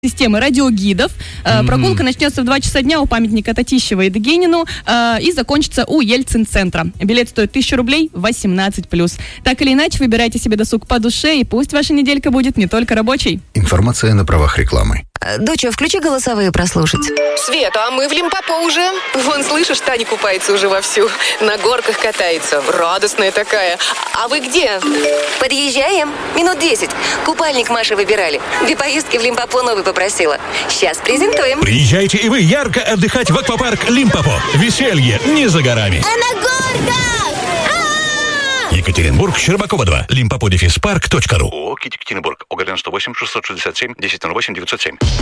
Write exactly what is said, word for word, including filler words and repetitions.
системы радиогидов. Mm-hmm. Прогулка начнется в два часа дня у памятника Татищева и Дегенину э, и закончится у Ельцин-центра. Билет стоит тысячу рублей, восемнадцать плюс. Так или иначе, выбирайте себе досуг по душе, и пусть ваша неделька будет не только рабочей. Информация на правах рекламы. Доча, включи голосовые прослушать. Света, а мы в Лимпопо уже. Вон, слышишь, Таня купается уже вовсю. На горках катается. Радостная такая. А вы где? Подъезжаем. Минут десять. Купальник Маши выбирали. Для поездки в Лимпопо новый попросила. Сейчас презентуем. Приезжайте и вы ярко отдыхать в аквапарк Лимпопо. Веселье не за горами. А на горках! А-а-а! Екатеринбург, Щербакова два. Лимпопо дефис парк точка ру. О, Екатеринбург. Огарен сто восемь, шестьсот шестьдесят семь, десять ноль восемь, девятьсот семь.